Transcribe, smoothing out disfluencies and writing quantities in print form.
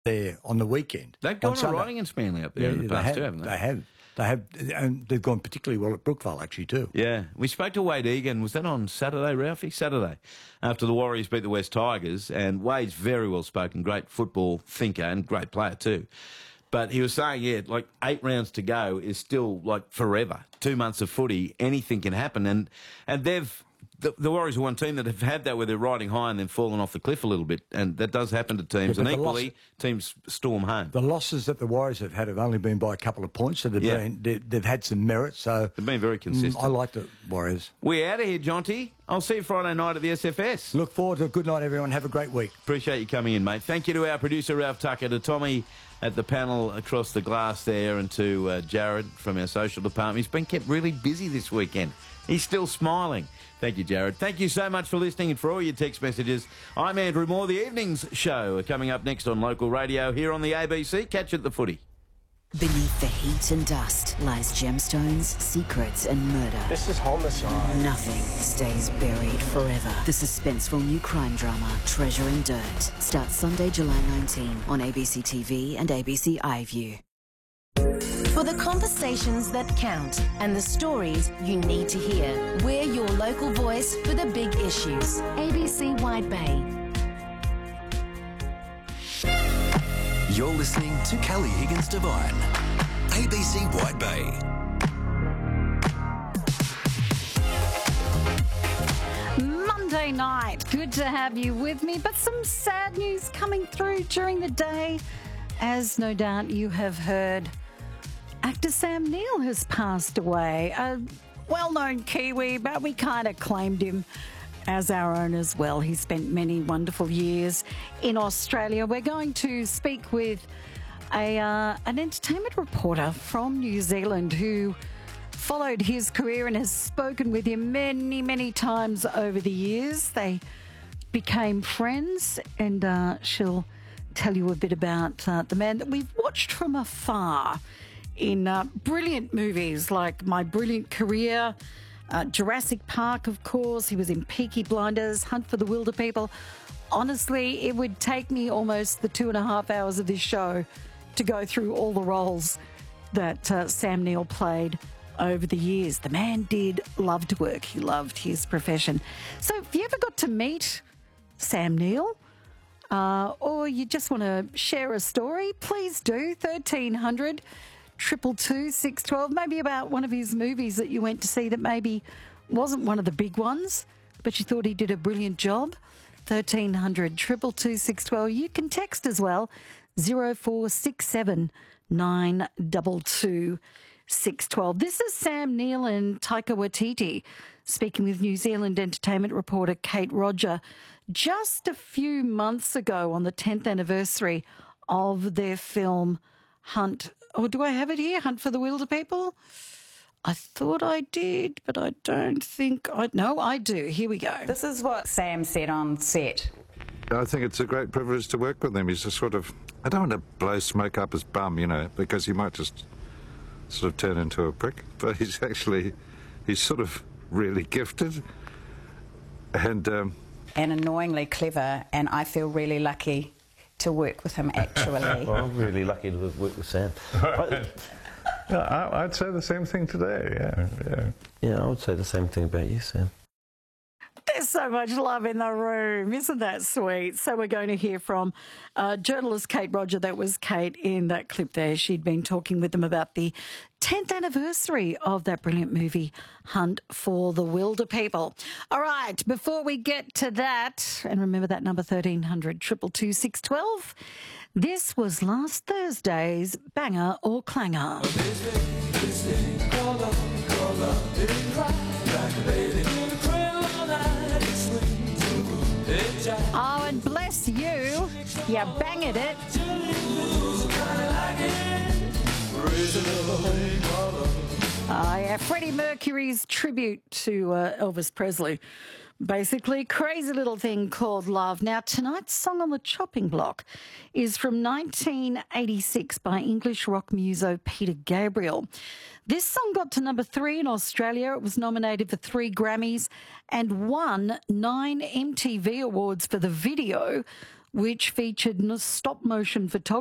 there on the weekend. They've gone a riding in Spanley up there in the past too, haven't they? They have, and they've gone particularly well at Brookvale, actually, too. Yeah. We spoke to Wade Egan. Was that on Saturday, Ralphie? Saturday, after the Warriors beat the West Tigers. And Wade's very well spoken, great football thinker and great player too. But he was saying, yeah, like 8 rounds to go is still like forever. 2 months of footy, anything can happen. And they've... The Warriors are one team that have had that where they're riding high and then fallen off the cliff a little bit, and that does happen to teams. And equally, teams storm home. The losses that the Warriors have had have only been by a couple of points, so they've had some merit. So they've been very consistent. I like the Warriors. We're out of here, Jonty. I'll see you Friday night at the SFS. Look forward to a good night, everyone. Have a great week. Appreciate you coming in, mate. Thank you to our producer, Ralph Tucker, to Tommy at the panel across the glass there, and to Jared from our social department. He's been kept really busy this weekend. He's still smiling. Thank you, Jared. Thank you so much for listening and for all your text messages. I'm Andrew Moore. The Evenings Show are coming up next on local radio here on the ABC. Catch you at the footy. Beneath the heat and dust lies gemstones, secrets and murder. This is homicide. Nothing stays buried forever. The suspenseful new crime drama, Treasure in Dirt, starts Sunday, July 19 on ABC TV and ABC iView. For the conversations that count and the stories you need to hear, we're your local voice for the big issues. ABC Wide Bay. You're listening to Kelly Higgins Divine, ABC Wide Bay. Monday night, good to have you with me, but some sad news coming through during the day. As no doubt you have heard, actor Sam Neill has passed away. A well-known Kiwi, but we kind of claimed him as our own as well. He spent many wonderful years in Australia. We're going to speak with an entertainment reporter from New Zealand who followed his career and has spoken with him many, many times over the years. They became friends, and she'll tell you a bit about the man that we've watched from afar in brilliant movies like My Brilliant Career, Jurassic Park, of course. He was in Peaky Blinders, Hunt for the Wilderpeople. Honestly, it would take me almost the 2.5 hours of this show to go through all the roles that Sam Neill played over the years. The man did love to work. He loved his profession. So if you ever got to meet Sam Neill, or you just want to share a story, please do. 1300 222 612, maybe about one of his movies that you went to see that maybe wasn't one of the big ones, but you thought he did a brilliant job. 1300 222 612. You can text as well, 0467 922 612. This is Sam Neill and Taika Waititi speaking with New Zealand entertainment reporter Kate Roger just a few months ago on the 10th anniversary of their film Hunt. Or do I have it here? Hunt for the Wilderpeople? I thought I did, but I don't think I... No, I do. Here we go. This is what Sam said on set. I think it's a great privilege to work with him. He's a sort of... I don't want to blow smoke up his bum, you know, because he might just sort of turn into a prick. But he's actually... He's sort of really gifted. And annoyingly clever, and I feel really lucky to work with him, actually. Well, I'm really lucky to work with Sam. Yeah, I'd say the same thing today, Yeah, I would say the same thing about you, Sam. There's so much love in the room. Isn't that sweet? So we're going to hear from journalist Kate Roger. That was Kate in that clip there. She'd been talking with them about the 10th anniversary of that brilliant movie, Hunt for the Wilderpeople. All right, before we get to that, and remember that number 1300 222 612, this was last Thursday's Banger or Clanger. Oh, and bless you, you banged it. Oh, yeah, Freddie Mercury's tribute to Elvis Presley. Basically, crazy little thing called Love. Now, tonight's song on the chopping block is from 1986 by English rock muso Peter Gabriel. This song got to number 3 in Australia. It was nominated for 3 Grammys and won 9 MTV Awards for the video, which featured stop-motion photography